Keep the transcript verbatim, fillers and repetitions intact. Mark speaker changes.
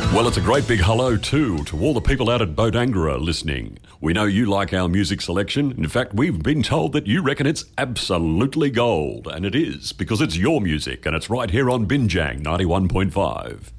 Speaker 1: Well, it's a great big hello too to all the people out at Bodangra listening. We know you like our music selection. In fact, we've been told that you reckon it's absolutely gold. And it is, because it's your music and it's right here on Binjang ninety-one point five.